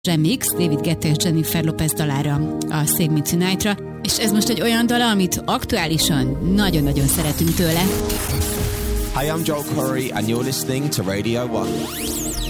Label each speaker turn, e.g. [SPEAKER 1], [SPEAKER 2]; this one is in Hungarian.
[SPEAKER 1] remix David Guetta és Jennifer Lopez dalára, a Save Me Tonight-ra, és ez most egy olyan dal, amit aktuálisan nagyon-nagyon szeretünk tőle.
[SPEAKER 2] Hey, I'm Joel Curry and you're listening to Radio 1.